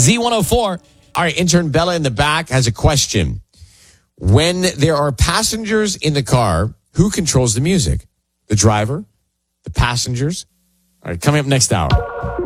Z104. All right, intern Bella in the back has a question. When there are passengers in the car, who controls the music? The driver? The passengers? All right, coming up next hour.